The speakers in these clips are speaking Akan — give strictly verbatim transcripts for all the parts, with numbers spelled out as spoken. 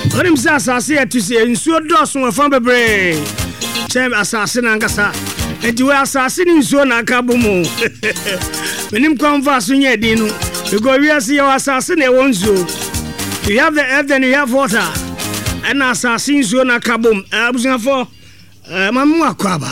Onim sa asase to say nsuo dɔso wafan bebre. Chem asase na nkasa. Enti we asase ni nsuo na aka bomo. Menim konfa so nya din no. Because we are see your asase na won nsuo. You have the earth then you have water. And asase nsuo na aka bom. Abusun for mamu akwaba.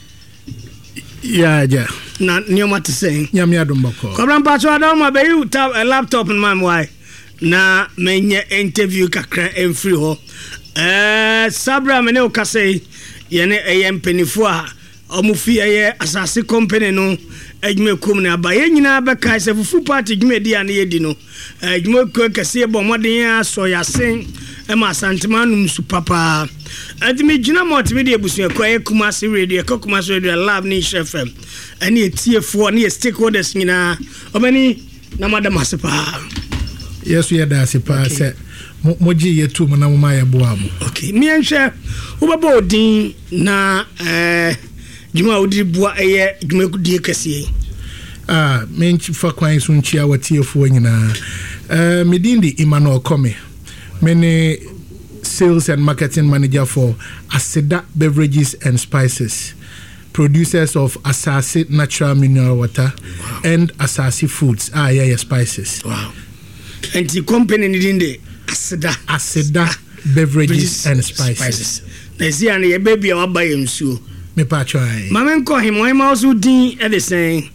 Yeah, yeah. Na nyoma te say. Nyame adombako. Kobran pacho adam ma be you tap a laptop in my why. Na menye interview kakra emfiri ho. Eh sabra me ne o kase ye ne eyem penifo a omufi eye asase company no adwuma kum ne aba ye nyina be kai se fufu party dwuma di an ye di no adwuma ko kase bo moden aso yasen e ma santima num su papa adimi gina multimedia busu ko e kuma se radio ko kuma se radio lab ni F M ani etiefo ni stakeholders nyina obani na madam asepa. Yes, we are there. Se moji yetu na mama ya boamu. Okay, mi enhwe ubabo din na eh juma odi bua eye juma kudie kase. Ah, menchi fa kwan so nchia watiefo nyina. Eh medindi Emmanuel Kome. Many sales and marketing manager for Aseda Beverages and Spices. Producers of Asase Natural Mineral Water. Wow. And Asase Foods. Ah, yeah, yeah, spices. Wow. And the company in the Aseda Aseda Beverages and Spices. They see and your baby or buy him so. Me patry. Mamma call him why also din at the same.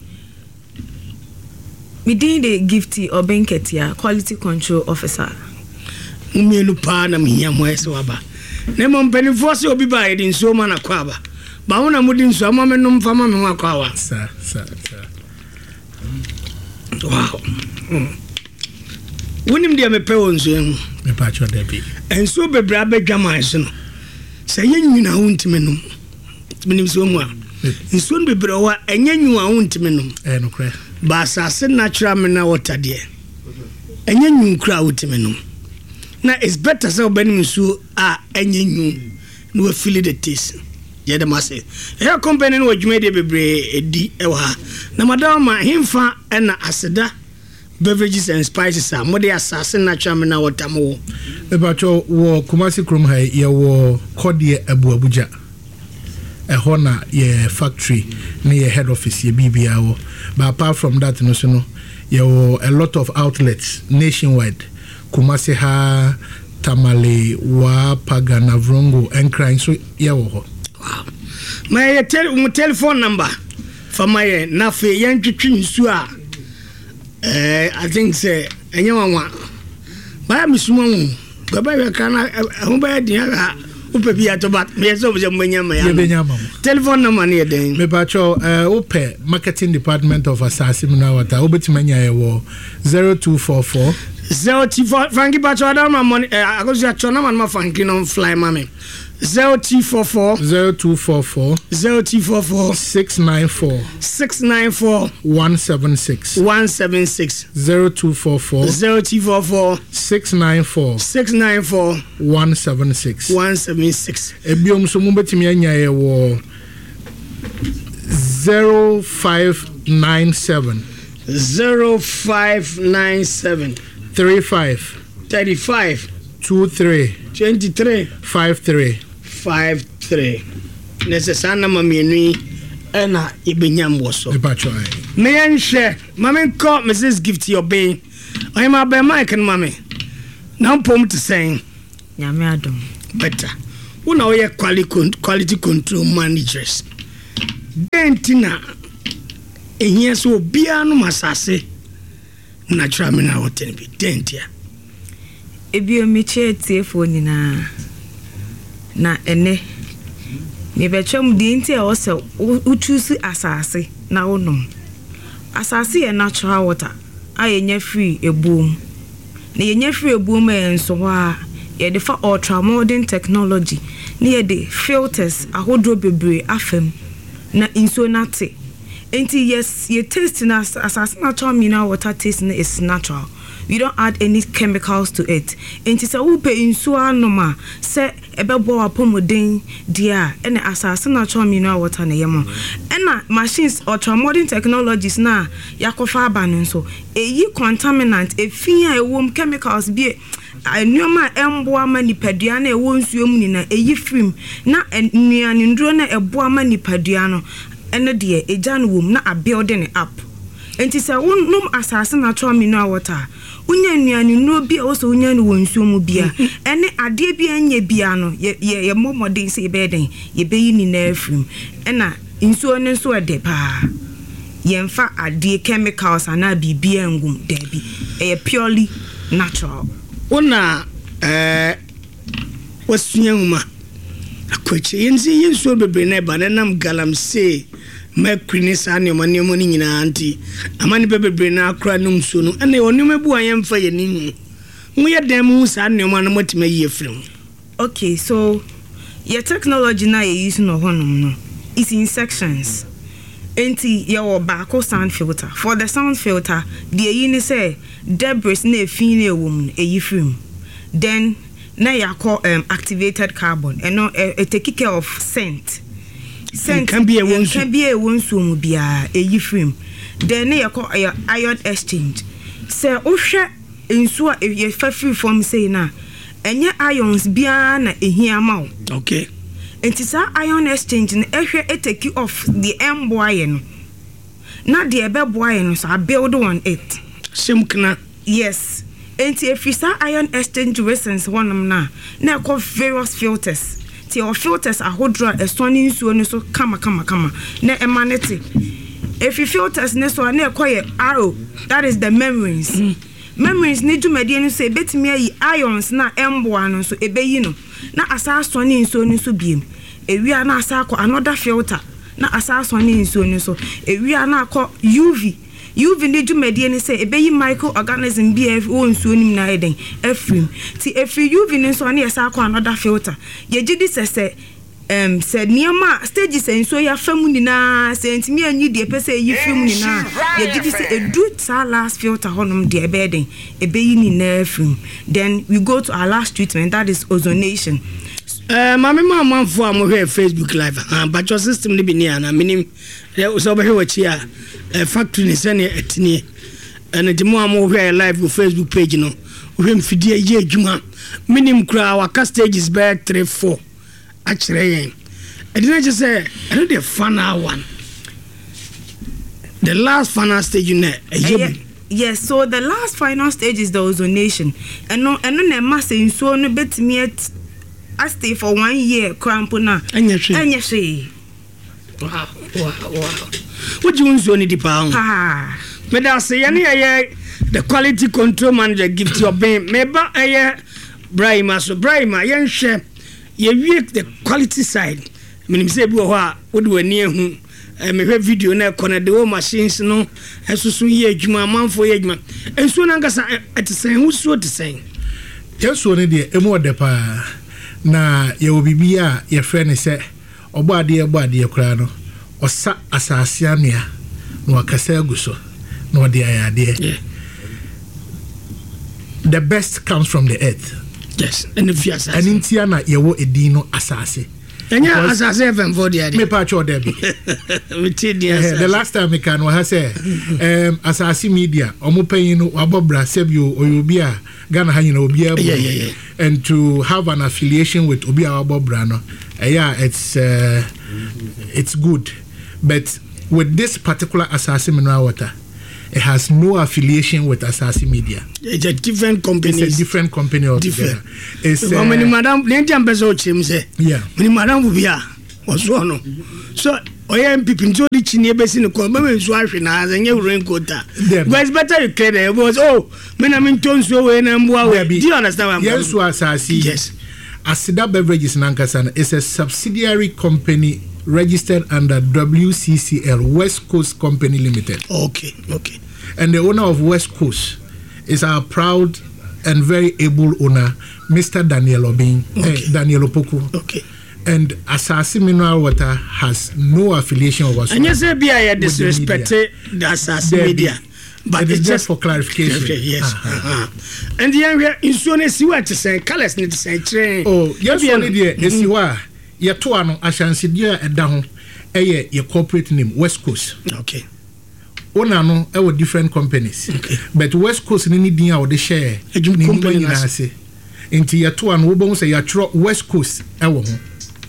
Me din the gifty or banketia quality control officer. Me lupa na me yam why so aba. Nemo penny force obi buy in so man akwaba. Ba wona mudin so amame no mfama me akwawa. Sir, sir, sir. Wow. Mm. Wonim dia me pe wonso en me patcho debi enso bebra bedwaman so no se yenwuna wontime no menim so mu a enso bebra wa enyenwu a wontime no eh no kre ba asase natural mineral water de enyenwu kra wontime no na it's better so benim so a enyenwu no feel the taste ye dem ase e company no wadwuma de bebre edi e wa na madam ma himfa na Aseda Beverages and Spices are more assassin natural mineral water mo. Ebacho wo Kumasi Krom hai ye wo Kodie Abu Abuja. E hona ye factory ni ye head office ye B B A wo. But apart from that no so no ye wo a lot of outlets nationwide. Kumasi ha Tamale wa Pagana Vrongo and crying so ye wo. Wow. My tell my telephone number for my nafe yan twitwi nsu a Eh, I think say enyewa ba misumu baba we kana ho ba dia ga upebi atobat me so be manyama ya telephone number ne den me ba cho eh upe marketing department of Asase Mineral Water obetimanya ye wo zero two four four zero two four Frankie ba cho da money I go say cho na man ma Frankie no fly mame zero two four four zero two four four zero two four four six nine four six nine four one seven six one seven six zero two four four zero two four four six nine four six nine four one seven six one seven six. Ebiom so mubetimi anya ye wo zero five nine seven zero five nine seven three five thirty five two three twenty three five three five three. Necessana mamieni ena ibenyam woso. Me enhwe mame call Missus Gift your bay. I am a be mic and mame. Now pom to saying nyame adom better. Una we quality quality control managers. Dentina ehia so bia no masase natural mineral water bi dentia. Ebio meche tiefo nyina na ene me betwam di nti e wo se uchusi asase na wonom asase e natural water ayenya free ebum na yenya free ebum e nso ho a ye de fa ultra modern technology na ye de filters ahodro bebre afem na inso nate enti yes ye taste na asase natural mineral water taste na is natural. We don't add any chemicals to it. And it's a upe in suanoma, se ebebo apomodin, dear, and assassin natural mineral water na yamo. And machines ultra modern technologies na yakofa banon so. A ye contaminant, a fia, a womb chemicals be nneɛma emboa ma nipadua na ɛwɔ nsuo mu ni na eyi film na nnuane nduro na ɛboa ma nipadua no ɛne de egya no wom na a building up enti sɛ wonnom asase natural mineral water unya nnuane nduro bi a wo so unya no wɔ nsuo mu bia ɛne ade bi anya bia no ye ye momodin sɛ yɛbɛden yɛbɛyi ni na film ɛna nsuo ne nso ɛde paa yɛmfa ade chemicals ana bibia ngum dabi ɛyɛ purely natural. Ona eh wasunya huma akwachi yenzi yenso bebe na ba nam galamsey mercury ni sa ne ma ne mo ni nyina anti amani bebe na akra num so no ene onum bu ayemfa ye ni mu ye dan mu sa ne mo na motima yi efrim. Okay, so your technology na you use no honum no is in sections. Enti your baako sound filter. For the sound filter, the yini say debris na efi na ewom eyi film. Then na yako um, activated carbon and no e take care of scent. Scent can be a one can be a one so mu bia eyi film. Then na yako ion exchange. Say ohwe nsuo e ye fa free form say na enye ions bia na ehia ma. Okay. Enti sa ion exchange no ehwe e take off the emboy no. Na the ebe boy no so build on it. Simkna. Yes. Enti if you sa ion exchange resins one na na call various filters. Ti your filters are hodra e soni nsuo no so kama kama kama na emanete. If you filters ne so na call arrow, that is the membranes. Mm. Membranes ne dwumade no so ebetimi ayi ions na emboa no so ebeyi no. Na asa soni nsuo no so biem. Ewia na asa akọ another filter na asa soni nsuo no so ewia na akọ U V U V ne dwumade ne say ebeyi microorganism bi o nsuo nim na eden efrim ti efri U V ne so na asa akọ another filter ye gidi sese um said niema stages nsuo ya famu ni na se ntimi anyi de pese yi film ni na ye gidi se edu sa last filter honum de ebeden ebeyi ni na efrim. Then we go to our last treatment, that is ozonation. Eh mama mama fo am here Facebook live ah but your system ni bi ni ana minim so be wachi a factory ni se ne etini and the mo am here live on Facebook page no we mfidie ye adwuma minim kura our stages be three four actually yen I didn't just say I know the final one, the last final stage in there. Yes, so the last final stage is the ozonation and no and no mass in so no bet me at I stay for one year crampona and you say wow wow wow what you want to pound ah but I say any the quality control manager gives your beam maybe a Brahima so Brahima yen share you work the quality side meaning say what do we near whom me hwe video na connect the machines no esusu ye adwuma manfo ye adwuma enso na ngasa etisen husuo tisen yeso ne de emu ode pa na ye obibi a ye frɛ ne sɛ ɔbɔ ade ɔbɔ ade kora no ɔsa asase anua na wakasa aguso na ɔde ayade. The best comes from the earth. Yes, and if you asase and intia na ye wo edin no asase. Enya asase even for the ade me pa cho there be the last time me can wa say um asase media omo panyin no wabobra sebio oyobia Ghana ha nyina obi abo and to have an affiliation with obi wabobra no uh, yeah it's uh, it's good, but with this particular asase mineral water it has no affiliation with Asase Media. It's a different company. It's a different company altogether. It's uh, how many madam Nigerian person say? Yeah. Many madam will be here. Was one. So I am people to the chini besi no come. Maybe it's wife na as any raincoat. But it's better you clear there. Was oh, when I'm in tone so when I'm away. Do you understand what I'm saying? Yes, Asase. Yes. Asida Beverages Nankasan is a subsidiary company registered under W C C L, West Coast Company Limited. Okay, okay. And the owner of West Coast is our proud and very able owner, Mister Daniel Obin, okay. eh, Daniel Opoku. Okay. And Asase Mineral Water has no affiliation with us. And you say, be I disrespect the Asase Media. But it it's just, just for clarification. Okay, yes. Uh-huh. Uh-huh. And the young insurance, you want to say, colors need to say train. Oh, yes, one idea. Yes, you are. Your two are no Ashansidia and down a your corporate name, West Coast. Okay. Owner no, our different companies. Okay. But West Coast, any thing out the share. A company. nti yɛto an wo bon say yɛatwerɛ West Coast ɛwɔ ho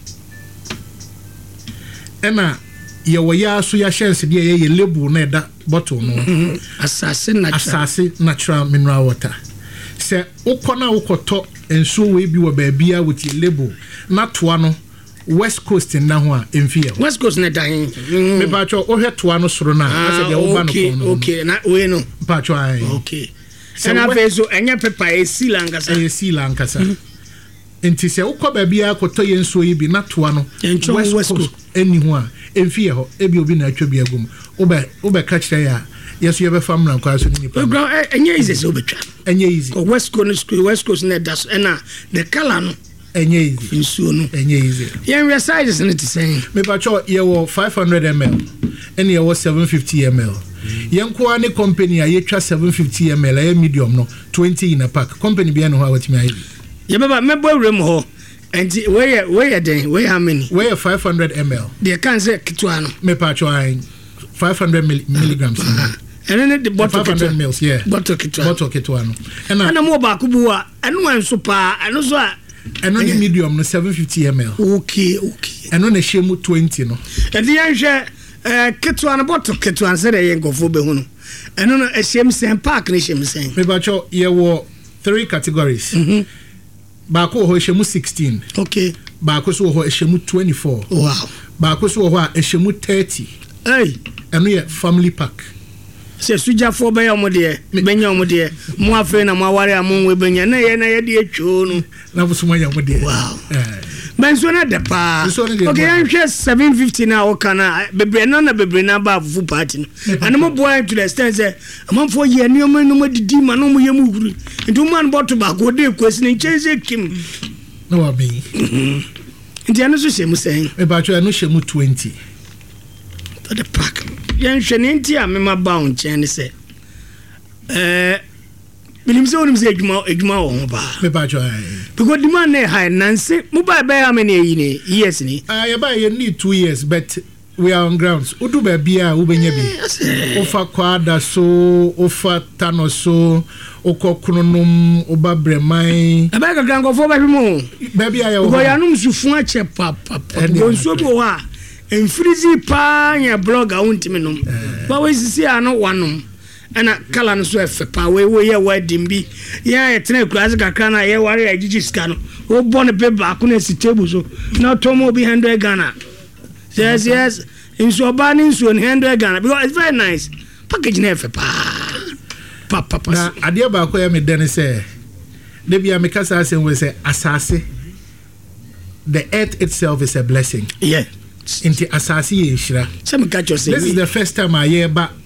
ɛna yɛwɔ ya so ya hyɛnse de yɛ yɛ label na ɛda bottle no asase natural asase natural mineral water sɛ wokɔ na wokɔtɔ nsuo we bi wɔ baabia with your label na toa no West Coast na ho a emfie West Coast na dan me ba cho o hwɛ toa no soro na ase de wo ba no ko no okay na we no ba cho ai okay sɛ fe so enya pepa e seal ankasa e seal ankasa enti sɛ wokɔ baabia akɔtɔ yɛ nsuo yi bi na toa no West Coast eni ho a emfie hɔ ebi obi na atwa bi agum wo ba wo ba ka kyerɛ ya yes you ever family and kwa so ni pa enye easy so betwa enye easy ko West Coast West Coast na das na the color no enye easy nsuo no enye easy yen we sizes na ti say me pa cho ye wo five hundred milliliters and ye wo seven fifty milliliters yen ko ani company a ye twa seven fifty milliliters a medium no twenty in a pack company bi no ho awatimi ayi ye baba me bo rem ho enti we we den we how many we five hundred milliliters they can say kitwa no me pa cho ai five hundred milligrams and then the bottle five hundred mils yeah bottle kitwa bottle kitwa no and na mo ba ku bu a eno enso pa eno so a eno ni medium no seven fifty milliliters okay okay eno na shemu twenty no and the hwe eh kitwa no bottle kitwa say dey ngofo be hu no eno no ehiem sen pack ne ehiem sen me ba cho ye wo three categories mhm ba ko ho ehiem sixteen okay ba ko so ho ehiem twenty-four wow ba ko so ho a ehiem thirty hey eno ye family pack se suja fo be ya mo de benya mo de mo afa na mo aware amon we benya na ye na ye de atwo no na busu mo ya mo de wow ben so na de pa okay yan hwe seven fifty na o kana bebre na na bebre na ba fu party no and mo boy to the extent say amon fo ye ne mo no mo didi ma no mo ye mu huru ndu man bottle ba go de kwesi ne chenze kim no wa be ndi anu so shemu sen me ba cho anu shemu twenty the pack yan hwene nti a me ma ba on chen ne se eh bilim se onim se adwuma adwuma wo ho ba me ba cho ai because the man ne high nancy mo ba ba how many yi ne years ni ah ya ba you need two years but we are on grounds udu ba bia wo benya bi ofa kwada so ofa tano so okokronum oba breman aba ka gango fo ba hwemo ba bia ya wo go ya num sufu a che papa go so bo wa enfrizi pa nya blogger wontimi nom ba we sisi ano wanom ana kala no so efe pa we we ye wedding bi ya etena class kakra na ye ware agigi ska no wo bon be ba ko na si table so na tomo bi one hundred Ghana yes yes in so ba ni so one hundred Ghana because it's very nice package na efe pa pa pa pa na ade ba ko ya me den say de bia me kasa say we say asase the earth itself is a blessing yeah inti asase ye hira some catch you say this is the first time I hear ba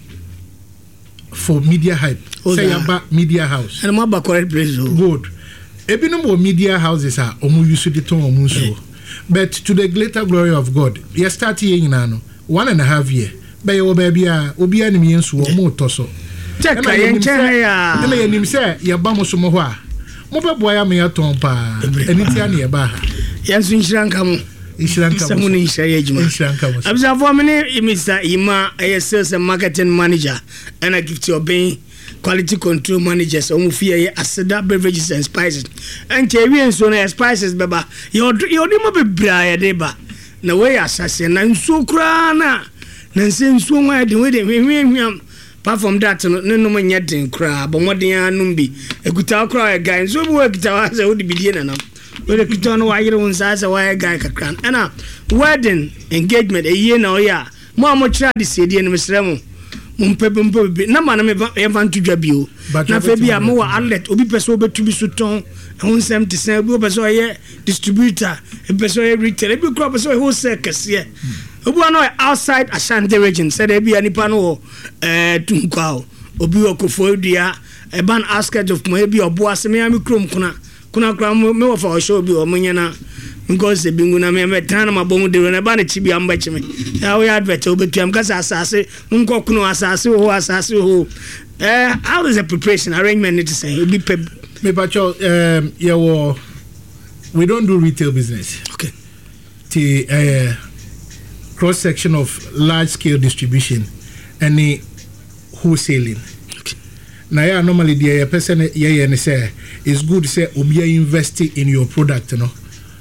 for media hype oh, say about media house and my correct place good ebi no more media houses are omu use the ton omu so but to the greater glory of God you start here in ano one and a half year be you baby a obi anim yensu omu to so check yen chen ya na yenim say ye ba mo so mo ho a mo be boya me aton pa eniti ana ye ba ha yensu nshranka mo nshranka mo samu ni nshaye ejuma nshranka mo abza for me Mister Ima a sales and marketing manager and I give to obey quality control managers omu fie aseda beverages and spices and chewi so na spices beba yo yo di mo bebra ya deba na we asase na nso kra na na nso nwa de we de hwehwehwam apart from that no no mo nya den kra bo modern anum bi ekuta kra ya guy nso bi we ekuta wa se odi bidie na nam we ekuta no wa yire won sa sa wa guy kakran ana wedding engagement e ye na o ya mo amochira de sedie no mesremo mumpebe mpebe na mana me eva ntudwa bio na fe bia mo wa outlet obi pese obetubi so ton ehun sem te sen obi pese oye distributor e pese oye retailer e bi kro pese oye wholesale kase obi no outside Ashanti region said e bia nipa no eh tunkwa obi okofo dua e ban asket of mo e bi obo aseme ami krom kuna kuna kra me wo fa show bi o munya na because the bingu na me me tana mabongu de na ba na chibi amba chime ya we advert obetuam kasa asase nko kuno asase ho asase ho eh how is the preparation arrangement need to say be me pacho um yeah well, we don't do retail business okay the uh, cross section of large scale distribution and the wholesaling okay na ya normally the person ye ye say it's good say obi invest in your product no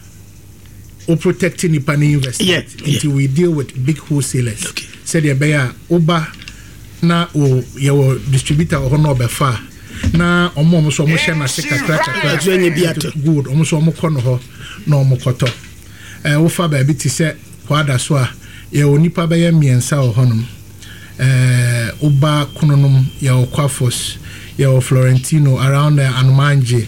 o protecting the pan invest yeah, until yeah. we deal with big wholesalers okay. Said the bear oba na o your distributor or no be far na omo omo so omo share na sika scratch good omo so omo kono ho na omo koto eh wo fa ba bi ti se kwada so a ye onipa be ye miensa ho honom eh oba kunonum ye Quafos ye Florentino around the Anumanje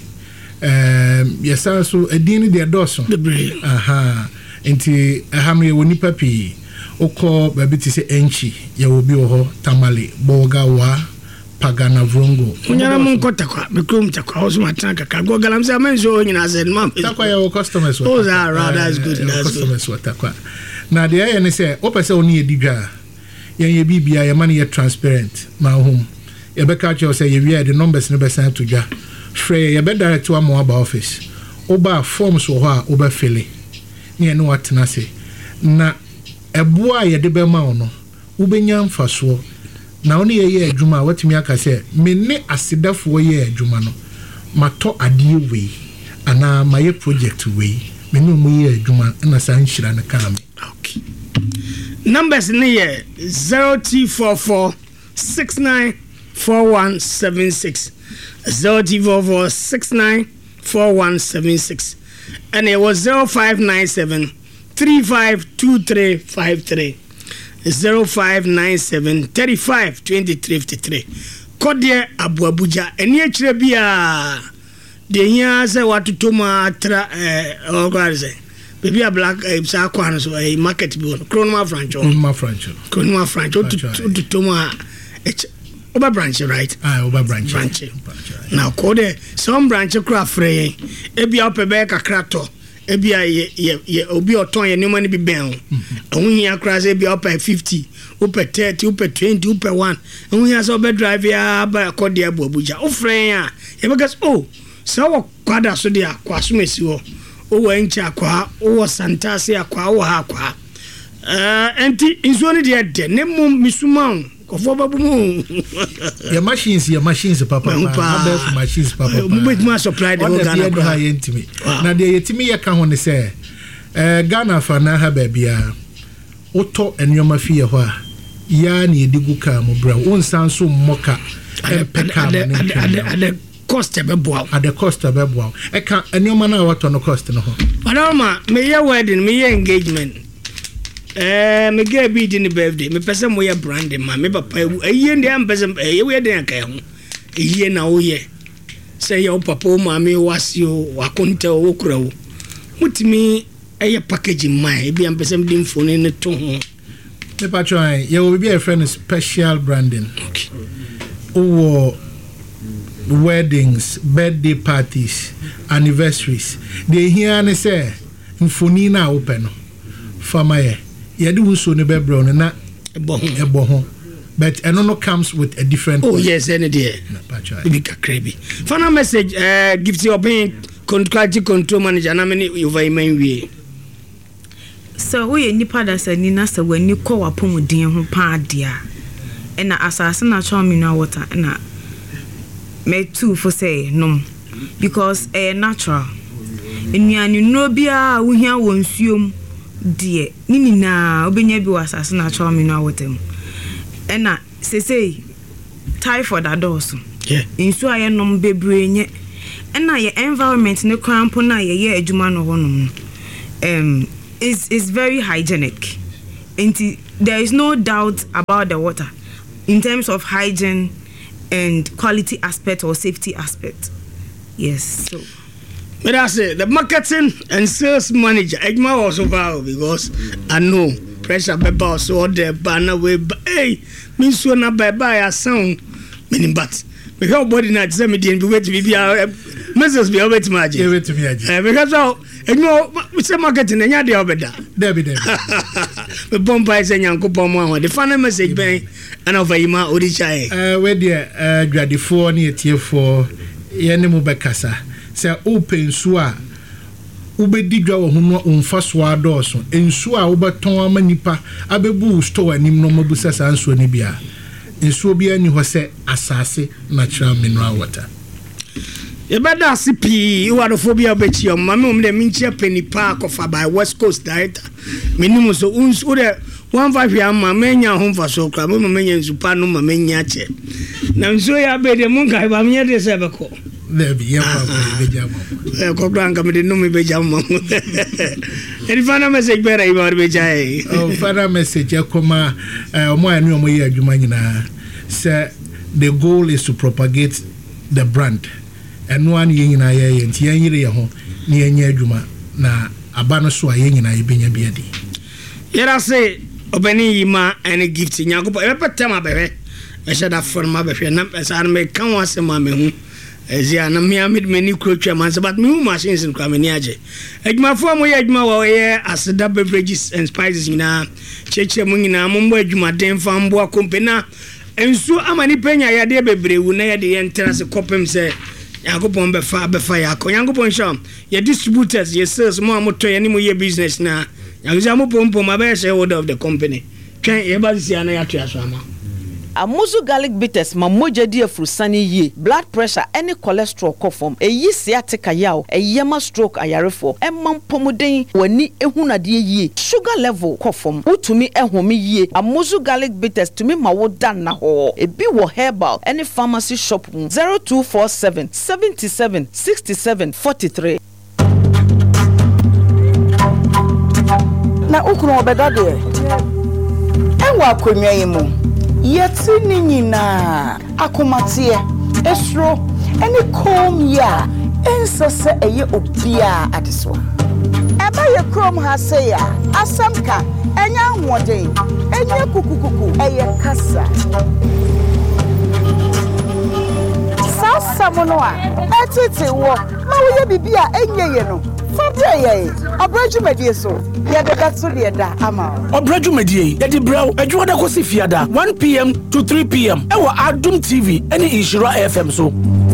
um yes so edin de doso aha enti aham ye onipa pi oko ba bi ti se enchi ye obi ho tamale boga wa pagana vrongo unyana munkota kwa bekrum takwa oso matanka kago galamse amenzo nyina zen mam takwa your customers oh that right that's good that's customers what takwa na de ya ne say opese oni edidwa yen ye bibia ye man ye transparent ma home ye be catch you say ye we the numbers ne be send to dwa free ye be direct to am aba office oba forms wo ha oba fele ne no atena se na eboa ye de be ma ono ubenya mfaso na oni ye ye adwuma watimi aka se me ne asedafo ye adwuma no mato ade we ana maye project we me no mu ye adwuma na san hira na kana me okay numbers ni ye zero two four four six nine four one seven six zero two four four six nine four one seven six and it was zero five nine seven three five two three five three zero five nine seven three five two three five three Kodie Abu Abuja eni akire bia de hia se watoto ma tra eh ogwaze baby a black sa kwa no so eh market bi no Kronoma francho Kronoma francho Kronoma francho to to ma oba branch right ah oba branch branch now Kodie some branch kra frey e bia opebe kakra to ebia ye ye obi oton ye nyoma ni bi ben ehun hia kra se bia opa fifty opa thirty opa twenty opa one ehun hia so be drive ya ba Kodie Abu Abuja o frey a ye be gas oh so wo kwada so dia kwaso mesi wo o wa ncha kwa o wo santase akwa wo ha kwa eh enti inso ni de de ne mum misuma kofo babu mu your machines your machines papa na machines papa mu bet ma supply the Ghana kwa yentimi na de yetimi ye ka ho ne se eh Ghana fa na ha ba bia oto enyoma fie ho a ya na edigu ka mo bra won san so moka empeka ade cost be boa ade cost be boa e ka enyoma na wato no cost no ho madama me ye wedding me ye engagement eh me get be din birthday me pese mo ye brand ma me papa eyi ndi am pese e we den ka ho eyi na wo ye say your papa ma me wasio wakonte wo kura wo mutimi eye packaging ma e bi am pese me phone ne to ho me patron ye will be a friend special branding okay o weddings birthday parties anniversaries they hear ne say mfoni na open no fama ye ye do so ne be bro na ebo ho ebo ho but eno no comes with a different oh yes any there big crazy final message uh gift your being quality control manager na me over man we so we nipa da sani na se wani ko wapomuden ho pa dia na asase na cho mineral water na me too for say no because eh natural enuanu no bia wo hia wo nsuom die nini na obenya bi wasase na cho mineral water ena se say typhoid adoso yeah insu aye nom bebre nye ena ye environment ne krampo na ye ye adwuma no honom um is is very hygienic and there is no doubt about the water in terms of hygiene and quality aspect or safety aspect. Yes. So but I say the marketing and sales manager Egma also power because I know pressure be so the banner way hey mean so na bye bye sound meaning but we have body na say me dey be wait be messages be wait to imagine wait to me eh because so Egma we say marketing enya dey obeda there be there we bomb by say yankopon mo the final message ben and over ima oricha eh we there eh dwadefo na etiefo ye ne mo bekasa say open so a ubedi dwa wo ho no umfa so adoso ensu a wobeton ama nipa abebu store anim no mabusa sanso ne bia nsuo bi ani ho se asase natural mineral water. Yebada C P iwadophobia bechi o mama um de minchia penny park of by West Coast director minimum so uns o de one five ya mama nya ho fa so kra mama nya nsupa no mama nya che na nso ya be de mun kai ba me de se be ko there be ya pa be jam e ko branka me de no me be jam any final message better you are be jai oh final message akoma o mo anu o mo yi adwuma nyina say the goal is to propagate the brand. And one yen in a year and yen year home near near Juma na abano so a yen in a benya beadi. Yet I say, Obeni ma and a gift in Yakuba, ever time baby. I said that for my baby, and as I may come once a mammy, as ya na me amid many culture mans about new machines in Kaminiaje. Egma form way Egma way as the double bridges and spices in a cheche mungina, Mumbo Juma, Den Famboa Compena, and so amani penya ya de bebre, who near the entrance of Copem say. Yankopon be fa be fa yakon Yankopon sham ye distributors ye sales mo amoto ye ni mo ye business na yanzamu pompo ma be shareholder of the company twen ye ba si ana ya to aso ama Amuzu garlic bitters ma moja di afrusani ye blood pressure any cholesterol kofom eyi sciatica yaw eyema stroke ayarefo emman pomuden wani ehunade ye sugar level kofom utumi ehome ye Amuzu garlic bitters tumi ma wo dan na ho ebi wo herbal any pharmacy shop zero two four seven seven seven six seven four three. Na ukuru obeda de enwa akonwa yimu yeti ni nyina akomatie esro eni kom ya ensese eye obia adeso eba ye krom ha se ya asamka enya nwode enya kukukuku eye kasa sasa mono a etete wo ma wo ye bibia enye ye no fabia ye abraju medie so ye de gatso de da ama abraju medie ye de braw adwo da kosi fiada one p m to three p m e wa Adum T V any Ishira F M so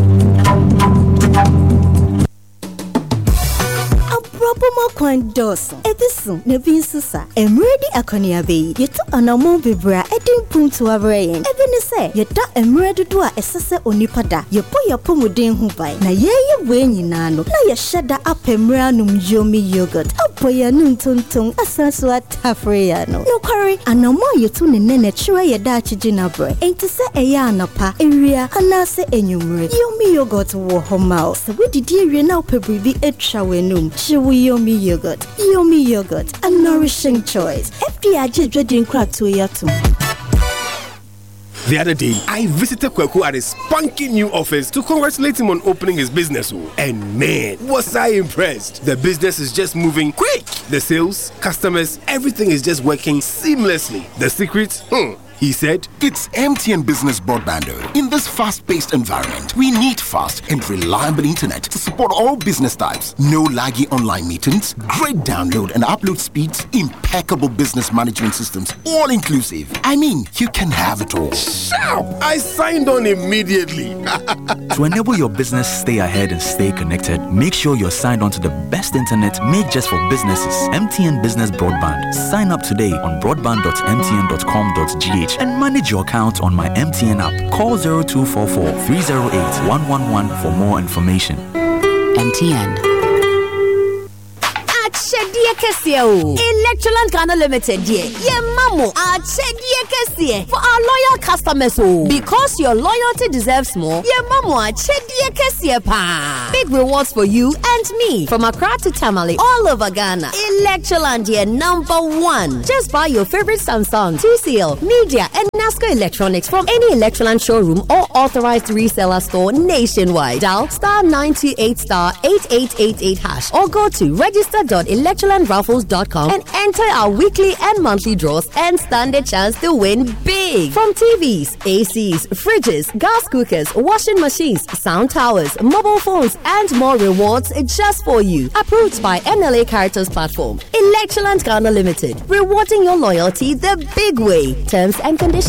Promo Quandos, Edison, Nevinsusa, and ready Aconia Bay. You took an amount bibra, Edim Pum to a brain. Even say, you da and ready to a sessa onipada. You put your pomodin who by. Na ye ye wen nano. Na ya shada up a mranum yomi yogurt. Up for your noon tung tung, a sansua tafreano. No curry, and no more you tune in nene chura ya dachi jinabre. Ain't to say a yana pa, area, anase enumere. Yomi yogurt war home. So we did you now pebrivi et shawenum. She will Yomi yogurt, Yomi yogurt, a nourishing choice. F D I just drinking crack to yatum. The other day, I visited Kweku at his spunky new office to congratulate him on opening his business. And man, was I impressed. The business is just moving quick. The sales, customers, everything is just working seamlessly. The secret? Hmm. He said, it's M T N Business Broadband. In this fast-paced environment, we need fast and reliable internet to support all business types. No laggy online meetings, great download and upload speeds, impeccable business management systems, all inclusive. I mean, you can have it all. Shout! I signed on immediately. To enable your business stay ahead and stay connected, make sure you're signed on to the best internet made just for businesses. M T N Business Broadband. Sign up today on broadband dot m t n dot com dot g h and manage your account on my M T N app. Call zero two four four, three zero eight, one one one for more information. M T N. Chedia Kessie, Electroland Ghana Limited, dear. Yeah, Mamo, a Chedia Kessie for our loyal customers. Oh, because your loyalty deserves more. Yeah, Mamo, a Chedia Kessie pa. Big rewards for you and me from Accra to Tamale, all over Ghana. Electroland, dear, number one. Just buy your favorite Samsung, T C L, Media, and NASCO Electronics from any Electroland showroom or authorized reseller store nationwide. Dial star nine two eight star eight eight eight eight hash or go to register dot electroland raffles dot com and enter our weekly and monthly draws and stand a chance to win big. From T Vs, A Cs, fridges, gas cookers, washing machines, sound towers, mobile phones, and more rewards just for you. Approved by N L A Caritas Platform. Electroland Ghana Limited. Rewarding your loyalty the big way. Terms and conditions